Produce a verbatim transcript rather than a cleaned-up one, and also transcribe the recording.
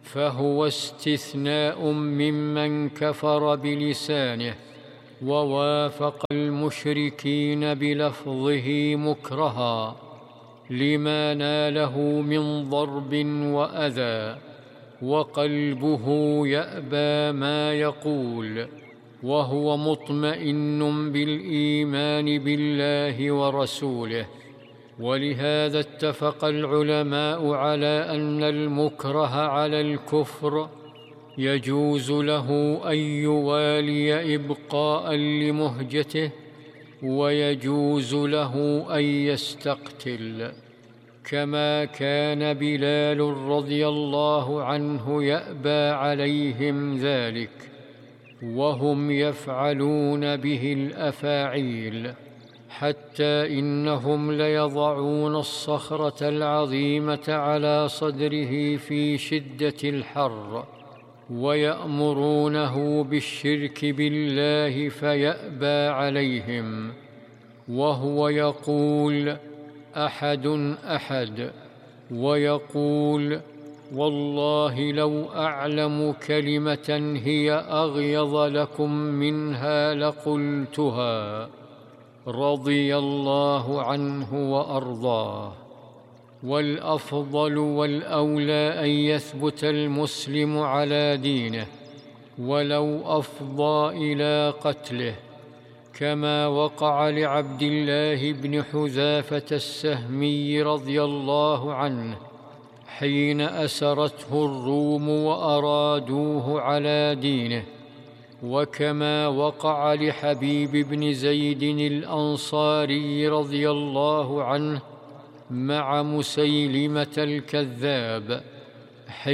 فهو استثناء ممن كفر بلسانه ووافق المشركين بلفظه مكرها لما ناله من ضرب وأذى، وقلبه يأبى ما يقول، وهو مطمئن بالإيمان بالله ورسوله. ولهذا اتفق العلماء على أن المكره على الكفر يجوز له أن يوالي إبقاء لمهجته، ويجوز له أن يستقتل، كما كان بلال رضي الله عنه يأبى عليهم ذلك، وهم يفعلون به الأفاعيل، حتى إنهم ليضعون الصخرة العظيمة على صدره في شدة الحر، ويأمرونه بالشرك بالله فيأبى عليهم، وهو يقول أحد أحد، ويقول والله لو أعلم كلمة هي أغيظ لكم منها لقلتها، رضي الله عنه وأرضاه. والأفضل والأولى أن يثبت المسلم على دينه ولو أفضى إلى قتله، كما وقع لعبد الله بن حذافة السهمي رضي الله عنه حين أسرته الروم وأرادوه على دينه، وكما وقع لحبيب بن زيد الأنصاري رضي الله عنه مع مسيلمة الكذاب.